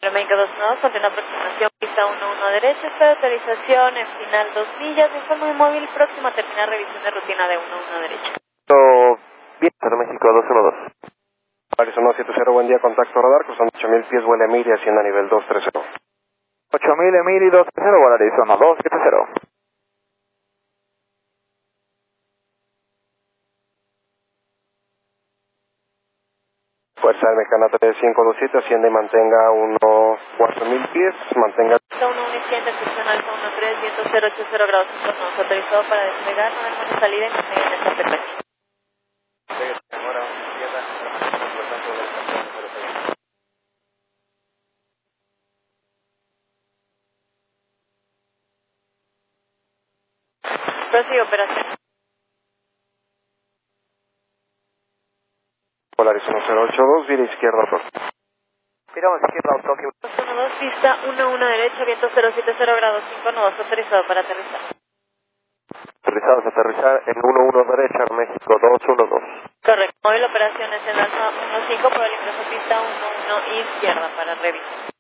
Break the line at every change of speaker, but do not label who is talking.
México 212, ante una aproximación, pista 11 derecha, espera autorización en final 2 millas, informe de móvil, próximo a terminar revisión de rutina de 11 derecha.
Todo bien, México 212. Arizona 70, buen día, contacto radar, cruzando 8000 pies, vuela Emilia, haciendo a nivel 230.
8000 Emily 230, vuela Arizona 270.
Fuerza Aérea Mexicana 3527, asciende y mantenga unos 4000 pies, mantenga...
11 sección alfa 13, viento 080 grados 5 nos autorizado para despegar, no demos salida y mantener en esta frecuencia. Prosigue operación.
Polaris 1082, vía izquierda, por.
Miramos izquierda, Tokio.
212, pista 11 derecha, viento 070 grados 5 nos autorizado para aterrizar.
Autorizados a aterrizar en 11 derecha, México 212.
Correcto, móvil operaciones en alfa 15 por el ingreso pista 11 izquierda para revisión.